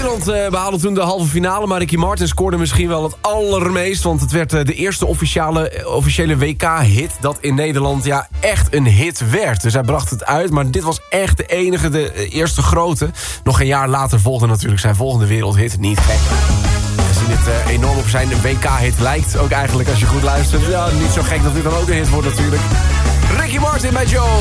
Nederland behaalde toen de halve finale, maar Ricky Martin scoorde misschien wel het allermeest, want het werd de eerste officiële WK-hit dat in Nederland echt een hit werd. Dus hij bracht het uit, maar dit was echt de eerste grote. Nog een jaar later volgde natuurlijk zijn volgende wereldhit. Niet gek. Gezien het enorm op zijn WK-hit lijkt, ook eigenlijk als je goed luistert. Ja, niet zo gek dat dit dan ook een hit wordt natuurlijk. Ricky Martin met Joe.